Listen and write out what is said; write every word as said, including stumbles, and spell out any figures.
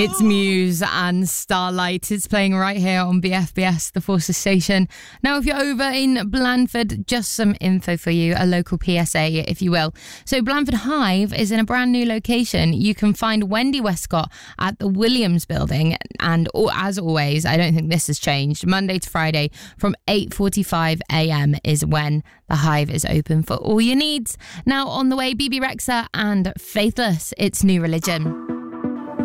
It's Muse and Starlight. It's playing right here on B F B S, the Forces station. Now, if you're over in Blandford, just some info for you, a local P S A, if you will. So Blandford Hive is in a brand new location. You can find Wendy Westcott at the Williams Building. And as always, I don't think this has changed. Monday to Friday from eight forty-five a.m. is when the Hive is open for all your needs. Now, on the way, B B Rexha and Faithless. It's New Religion.